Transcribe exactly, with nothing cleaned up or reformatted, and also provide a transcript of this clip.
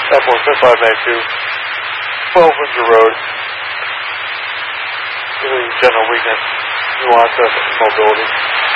F one five ninety-two, twelve Windsor Road. Really general weakness, nuance of mobility.